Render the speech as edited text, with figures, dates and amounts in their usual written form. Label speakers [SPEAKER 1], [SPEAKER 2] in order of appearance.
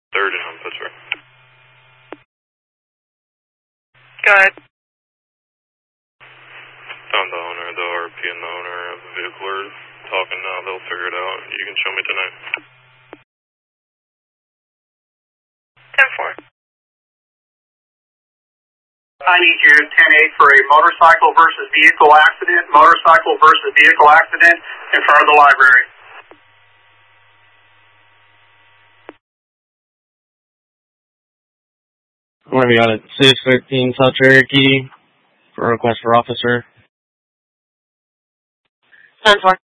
[SPEAKER 1] 30 on Pittsburgh.
[SPEAKER 2] Go ahead.
[SPEAKER 1] Found the owner, the RP and the owner of the vehicle are talking now. They'll figure it out. You can show me tonight.
[SPEAKER 2] 10-4.
[SPEAKER 3] I need you 10-8 for a motorcycle versus vehicle accident in front of the library.
[SPEAKER 4] I'm going to be on at 613 South Cherokee for a request for officer.
[SPEAKER 2] 10-4.